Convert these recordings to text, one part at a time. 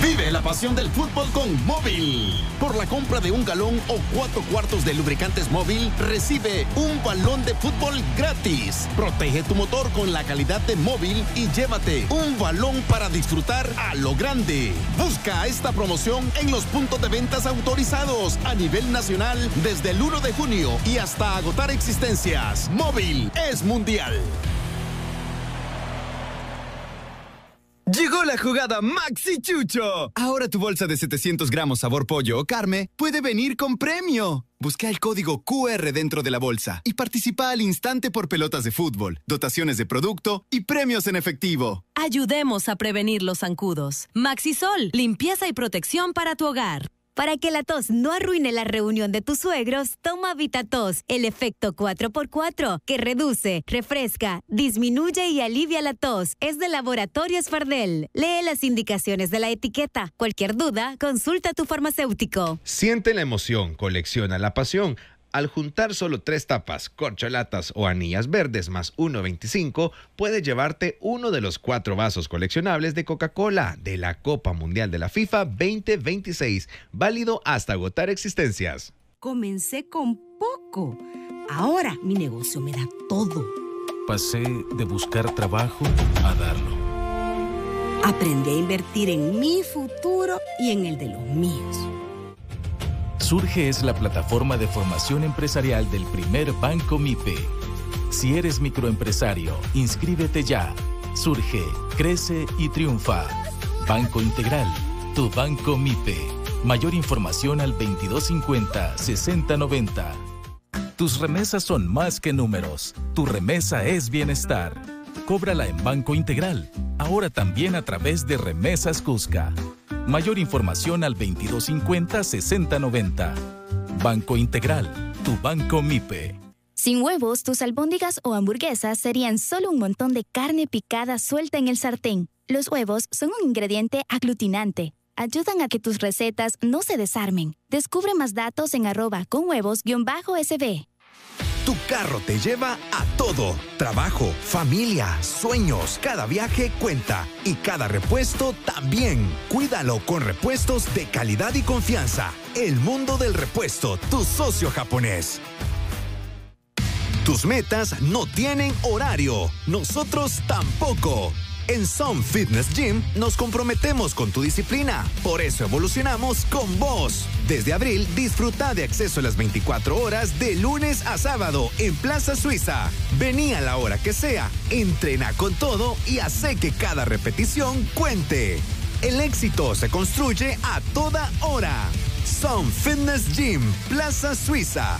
Vive la pasión del fútbol con Móvil. Por la compra de 1 galón o 4 cuartos de lubricantes Móvil, recibe un balón de fútbol gratis. Protege tu motor con la calidad de Móvil y llévate un balón para disfrutar a lo grande. Busca esta promoción en los puntos de ventas autorizados a nivel nacional desde el 1 de junio y hasta agotar existencias. Móvil es mundial. Llegó la jugada Maxi Chucho. Ahora tu bolsa de 700 gramos sabor pollo o carne puede venir con premio. Busca el código QR dentro de la bolsa y participa al instante por pelotas de fútbol, dotaciones de producto y premios en efectivo. Ayudemos a prevenir los zancudos. Maxisol, limpieza y protección para tu hogar. Para que la tos no arruine la reunión de tus suegros, toma VitaTos, el efecto 4x4, que reduce, refresca, disminuye y alivia la tos. Es de Laboratorios Fardel. Lee las indicaciones de la etiqueta. Cualquier duda, consulta a tu farmacéutico. Siente la emoción, colecciona la pasión. Al juntar solo 3 tapas, corcholatas o anillas verdes más 1.25, puedes llevarte uno de los 4 vasos coleccionables de Coca-Cola de la Copa Mundial de la FIFA 2026, válido hasta agotar existencias. Comencé con poco. Ahora mi negocio me da todo. Pasé de buscar trabajo a darlo. Aprendí a invertir en mi futuro y en el de los míos. Surge es la plataforma de formación empresarial del primer Banco MIPE. Si eres microempresario, inscríbete ya. Surge, crece y triunfa. Banco Integral, tu Banco MIPE. Mayor información al 2250-6090. Tus remesas son más que números. Tu remesa es bienestar. Cóbrala en Banco Integral. Ahora también a través de Remesas Cusca. Mayor información al 2250-6090. Banco Integral, tu Banco MIPE. Sin huevos, tus albóndigas o hamburguesas serían solo un montón de carne picada suelta en el sartén. Los huevos son un ingrediente aglutinante. Ayudan a que tus recetas no se desarmen. Descubre más datos en @conhuevos_sb. Tu carro te lleva a todo. Trabajo, familia, sueños. Cada viaje cuenta. Y cada repuesto también. Cuídalo con repuestos de calidad y confianza. El mundo del repuesto, tu socio japonés. Tus metas no tienen horario. Nosotros tampoco. En Some Fitness Gym nos comprometemos con tu disciplina. Por eso evolucionamos con vos. Desde abril, disfruta de acceso a las 24 horas de lunes a sábado en Plaza Suiza. Vení a la hora que sea, entrena con todo y hace que cada repetición cuente. El éxito se construye a toda hora. Some Fitness Gym, Plaza Suiza.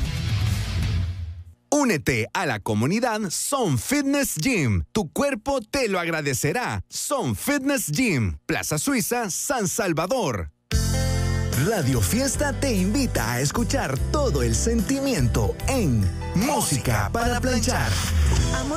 Únete a la comunidad Some Fitness Gym. Tu cuerpo te lo agradecerá. Some Fitness Gym, Plaza Suiza, San Salvador. Radio Fiesta te invita a escuchar todo el sentimiento en Música para Planchar.